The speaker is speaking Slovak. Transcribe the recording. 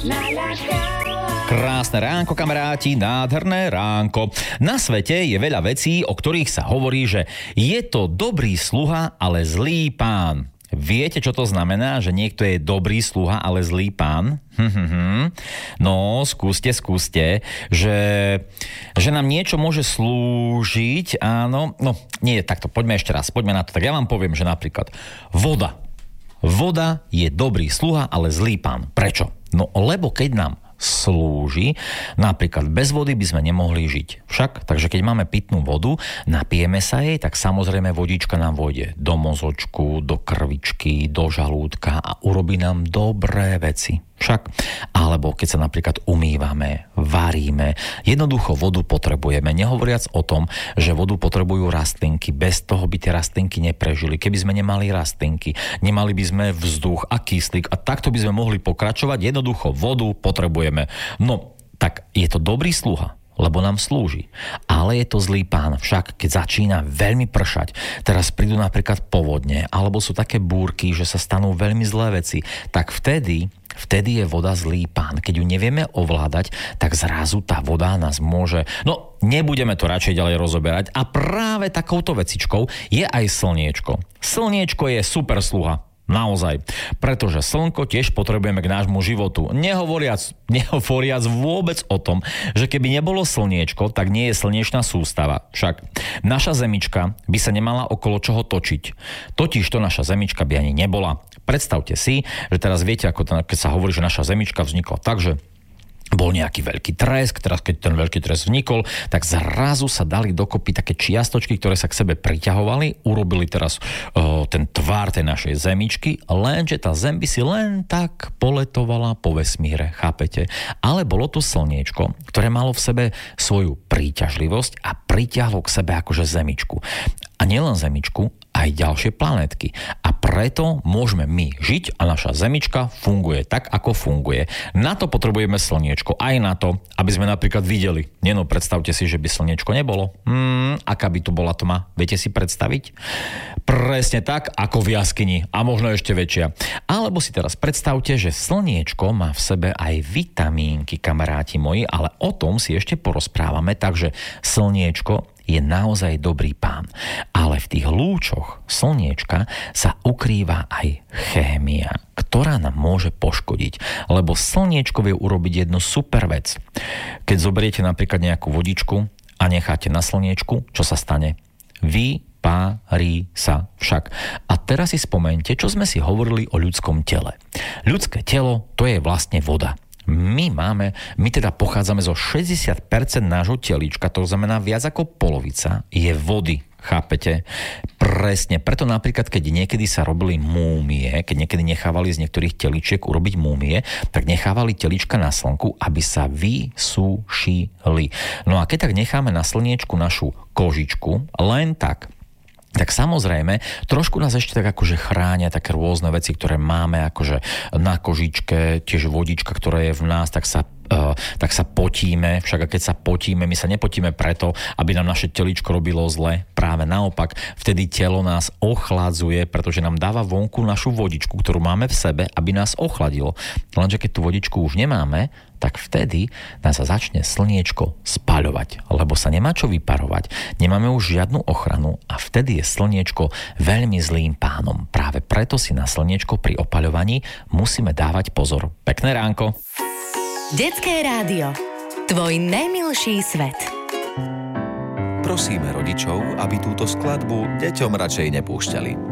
Krásne ránko, kamaráti, nádherné ránko. Na svete je veľa vecí, o ktorých sa hovorí, že je to dobrý sluha, ale zlý pán. Viete, čo to znamená, že niekto je dobrý sluha, ale zlý pán? No, skúste, že nám niečo môže slúžiť, áno. No, nie, takto, poďme ešte raz, poďme na to. Tak ja vám poviem, že napríklad voda. Voda je dobrý sluha, ale zlý pán. Prečo? No, lebo keď nám slúži. Napríklad bez vody by sme nemohli žiť. Však, takže keď máme pitnú vodu, napijeme sa jej, tak samozrejme vodička nám vojde do mozočku, do krvičky, do žalúdka a urobí nám dobré veci. Však, alebo keď sa napríklad umývame, varíme, jednoducho vodu potrebujeme. Nehovoriac o tom, že vodu potrebujú rastlinky. Bez toho by tie rastlinky neprežili. Keby sme nemali rastlinky, nemali by sme vzduch a kyslík a takto by sme mohli pokračovať. Jednoducho vodu potrebujeme. No, tak je to dobrý sluha, lebo nám slúži. Ale je to zlý pán. Však, keď začína veľmi pršať, teraz prídu napríklad povodne, alebo sú také búrky, že sa stanú veľmi zlé veci, tak vtedy je voda zlý pán. Keď ju nevieme ovládať, tak zrazu tá voda nás môže... No, nebudeme to radšej ďalej rozoberať. A práve takouto vecičkou je aj slniečko. Slniečko je super sluha. Naozaj. Pretože slnko tiež potrebujeme k nášmu životu. Nehovoriac vôbec o tom, že keby nebolo slniečko, tak nie je slnečná sústava. Však naša zemička by sa nemala okolo čoho točiť. Totižto naša zemička by ani nebola. Predstavte si, že teraz viete, ako keď sa hovorí, že naša zemička vznikla tak, že bol nejaký veľký tresk, teraz keď ten veľký tresk vznikol, tak zrazu sa dali dokopy také čiastočky, ktoré sa k sebe priťahovali, urobili teraz ten tvár tej našej zemičky, lenže tá zem by si len tak poletovala po vesmíre, chápete? Ale bolo to slniečko, ktoré malo v sebe svoju príťažlivosť a priťahlo k sebe akože zemičku. A nielen zemičku, aj ďalšie planetky. A preto môžeme my žiť a naša zemička funguje tak, ako funguje. Na to potrebujeme slniečko. Aj na to, aby sme napríklad videli. No, predstavte si, že by slniečko nebolo. Aká by tu bola tma? Viete si predstaviť? Presne tak, ako v jaskyni. A možno ešte väčšia. Alebo si teraz predstavte, že slniečko má v sebe aj vitamínky, kamaráti moji, ale o tom si ešte porozprávame. Takže slniečko je naozaj dobrý pán. Ale v tých lúčoch slniečka sa ukrýva aj chémia, ktorá nám môže poškodiť. Lebo slniečko vie urobiť jednu super vec. Keď zoberiete napríklad nejakú vodičku a necháte na slniečku, čo sa stane? Vyparí sa však. A teraz si spomeňte, čo sme si hovorili o ľudskom tele. Ľudské telo, to je vlastne voda. My teda pochádzame zo 60% nášho telíčka, to znamená viac ako polovica je vody, chápete? Presne, preto napríklad, keď niekedy sa robili múmie, keď niekedy nechávali z niektorých telíčiek urobiť múmie, tak nechávali telíčka na slnku, aby sa vysúšili. No a keď tak necháme na slniečku našu kožičku, len tak samozrejme, trošku nás ešte tak akože chránia také rôzne veci, ktoré máme akože na kožičke, tiež vodička, ktorá je v nás, tak sa potíme. Však a keď sa potíme, my sa nepotíme preto, aby nám naše telíčko robilo zle. Práve naopak, vtedy telo nás ochladzuje, pretože nám dáva vonku našu vodičku, ktorú máme v sebe, aby nás ochladilo. Lenže keď tú vodičku už nemáme, tak vtedy nás sa začne slniečko spaľovať, lebo sa nemá čo vyparovať, nemáme už žiadnu ochranu a vtedy je slniečko veľmi zlým pánom. Práve preto si na slniečko pri opaľovaní musíme dávať pozor. Pekné ránko. Detské rádio. Tvoj najmilší svet. Prosíme rodičov, aby túto skladbu deťom radšej nepúšťali.